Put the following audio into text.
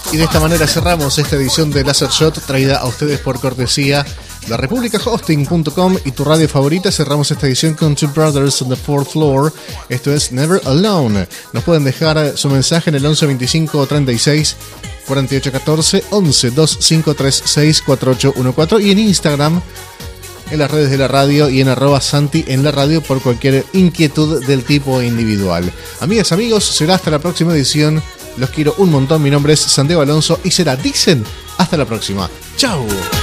Y de esta manera cerramos esta edición de Laser Shot, traída a ustedes por cortesía de republicahosting.com y tu radio favorita. Cerramos esta edición con Two Brothers on the Fourth Floor. Esto es Never Alone. Nos pueden dejar su mensaje en el 11 25 36 48 14, 11 2536 4814 y en Instagram, en las redes de la radio y en @Santi en la radio por cualquier inquietud del tipo individual. Amigas, amigos, será hasta la próxima edición. Los quiero un montón. Mi nombre es Santiago Alonso y será, dicen, hasta la próxima. ¡Chao!